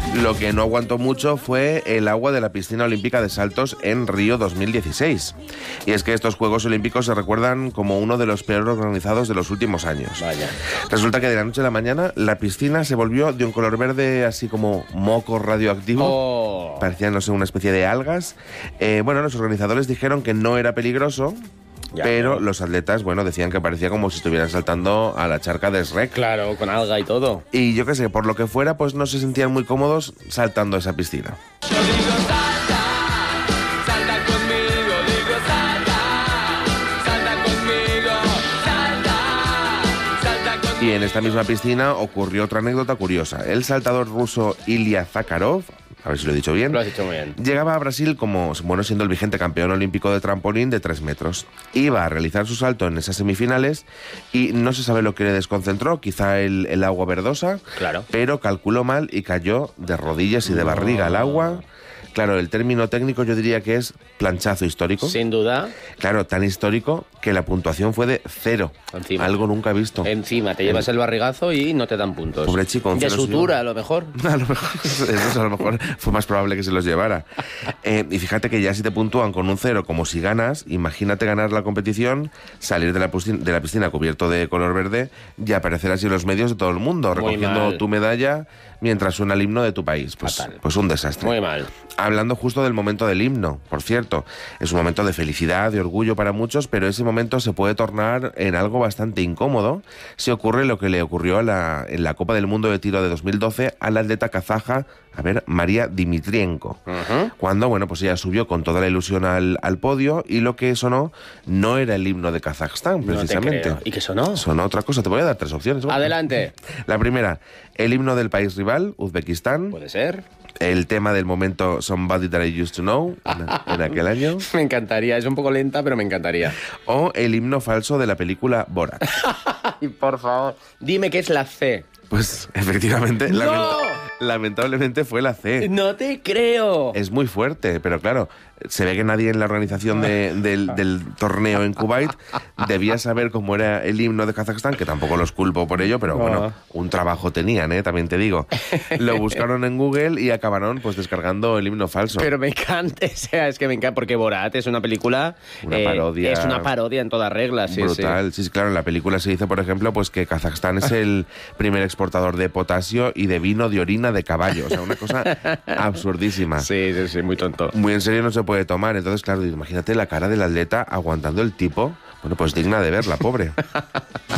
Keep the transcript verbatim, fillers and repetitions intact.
Lo que no aguantó mucho fue el agua de la piscina olímpica de saltos en Río dos mil dieciséis. Y es que estos Juegos Olímpicos se recuerdan como uno de los peores organizados de los últimos años. Vaya. Resulta que de la noche a la mañana la piscina se volvió de un color verde así como moco radioactivo. Oh. Parecía, no sé, una especie de algas. Eh, bueno, los organizadores dijeron que no era peligroso, Ya, pero ¿no? los atletas, bueno, decían que parecía como si estuvieran saltando a la charca de Shrek. Claro, con alga y todo. Y yo qué sé, por lo que fuera, pues no se sentían muy cómodos saltando esa piscina. Yo digo salta, salta conmigo, digo salta, salta conmigo, salta, salta conmigo. Y en esta misma piscina ocurrió otra anécdota curiosa. El saltador ruso Ilya Zakharov, a ver si lo he dicho bien, Lo has hecho muy bien. llegaba a Brasil como, bueno, siendo el vigente campeón olímpico de trampolín de tres metros. Iba a realizar su salto en esas semifinales y no se sabe lo que le desconcentró, quizá el, el agua verdosa, Claro. pero calculó mal y cayó de rodillas y de barriga al agua. Claro, el término técnico yo diría que es planchazo histórico. Sin duda. Claro, tan histórico que la puntuación fue de cero. Encima. Algo nunca visto. Encima, te llevas el barrigazo y no te dan puntos. Pobre chico, un De cero sutura, a lo mejor. A lo mejor, eso a lo mejor fue más probable que se los llevara. Eh, y fíjate que ya si te puntúan con un cero, como si ganas, imagínate ganar la competición, salir de la, piscina, de la piscina cubierto de color verde y aparecer así en los medios de todo el mundo, Muy recogiendo mal. tu medalla mientras suena el himno de tu país. Pues, Fatal. pues un desastre. Muy mal. Hablando justo del momento del himno, por cierto, es un momento de felicidad, de orgullo para muchos, pero ese momento se puede tornar en algo bastante incómodo si ocurre lo que le ocurrió a la, en la Copa del Mundo de Tiro de dos mil doce a la atleta kazaja, a ver, María Dimitrienko. Ujú. Cuando, bueno, pues ella subió con toda la ilusión al, al podio y lo que sonó no era el himno de Kazajstán, No te precisamente. creo. ¿Y qué sonó? Sonó otra cosa. Te voy a dar tres opciones. ¿no? Adelante. La primera, el himno del país rival, Uzbekistán. Puede ser. El tema del momento Somebody That I Used to Know, en, en aquel año. Me encantaría. Es un poco lenta, pero me encantaría. O el himno falso de la película Borat. Ay, por favor. Dime que es la C. Pues efectivamente, ¡No! lamenta- lamentablemente fue la C. No te creo. Es muy fuerte, pero claro, se ve que nadie en la organización de- del, del torneo en Kuwait debía saber cómo era el himno de Kazajstán, que tampoco los culpo por ello, pero bueno, un trabajo tenían, ¿eh? También te digo. Lo buscaron en Google y acabaron pues descargando el himno falso. Pero me encanta, o sea, es que me encanta, porque Borat es una película... Una parodia. Es una parodia en toda regla, sí, Brutal. Sí. sí, claro, en la película se dice, por ejemplo, pues que Kazajstán es el primer exportador de potasio y de vino de orina de caballo. O sea, una cosa absurdísima. Sí, sí, sí, muy tonto. Muy en serio no se puede tomar. Entonces, claro, imagínate la cara del atleta aguantando el tipo. Bueno, pues digna de verla, pobre.